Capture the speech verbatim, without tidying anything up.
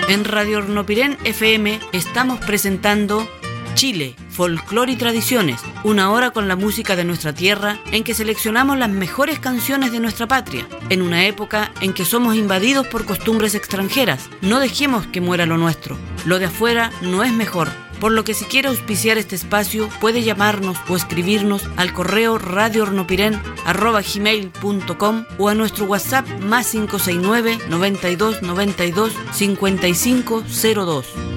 En Radio Hornopirén F M estamos presentando Chile, Folclor y Tradiciones, una hora con la música de nuestra tierra en que seleccionamos las mejores canciones de nuestra patria. En una época en que somos invadidos por costumbres extranjeras, no dejemos que muera lo nuestro. Lo de afuera no es mejor. Por lo que si quiere auspiciar este espacio, puede llamarnos o escribirnos al correo radio hornopiren arroba gmail punto com o a nuestro WhatsApp más cinco seis nueve, noventa y dos, noventa y dos, cincuenta y cinco cero dos.